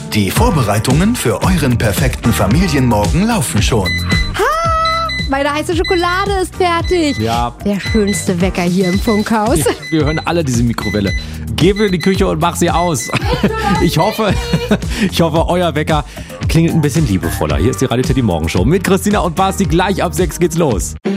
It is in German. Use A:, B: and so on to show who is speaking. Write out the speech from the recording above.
A: Die Vorbereitungen für euren perfekten Familienmorgen laufen schon.
B: Meine heiße Schokolade ist fertig.
C: Ja.
B: Der schönste Wecker hier im Funkhaus.
C: Wir hören alle diese Mikrowelle. Geh wieder in die Küche und mach sie aus. Ich hoffe, euer Wecker klingelt ein bisschen liebevoller. Hier ist die Radio Teddy Morgenshow mit Christina und Basti. Gleich ab 6 geht's los.